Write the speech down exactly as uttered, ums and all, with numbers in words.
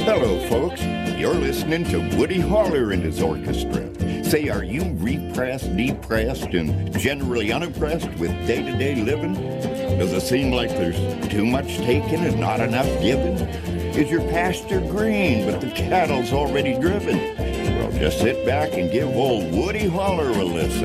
Hello, folks. You're listening to Woody Holler and his orchestra. Say, are you repressed, depressed, and generally unimpressed with day-to-day living? Does it seem like there's too much taken and not enough given? Is your pasture green, but the cattle's already driven? Well, just sit back and give old Woody Holler a listen.